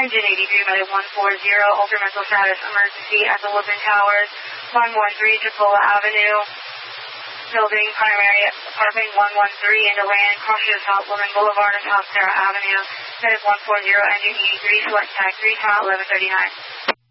Engine 83, medic 140, alter mental status, emergency at the Woodland Towers, 113 Chipola Avenue, building primary apartment 113 in the land, crosses South Woodland Boulevard and South Sarah Avenue, medic 140, engine 83, select tag 3, tower 1139.